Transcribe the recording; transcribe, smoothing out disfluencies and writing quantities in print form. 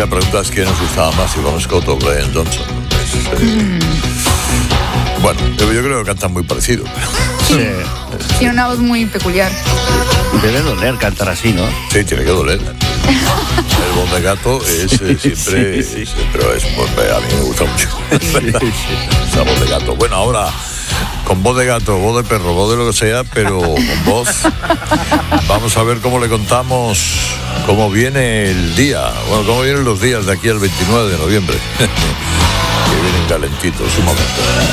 la pregunta es quién nos gustaba más, si Bon Scott o Brian Johnson. Bueno, yo creo que cantan muy parecido. Sí. Tiene una voz muy peculiar. Debe doler cantar así, ¿no? Sí, tiene que doler. El Voz de Gato es siempre, sí. pero a mí me gusta mucho. Esa Voz de Gato. Bueno, ahora con voz de gato, voz de perro, voz de lo que sea, pero con voz. Vamos a ver cómo le contamos cómo viene el día. Bueno, cómo vienen los días de aquí al 29 de noviembre. Que vienen calentitos, un momento.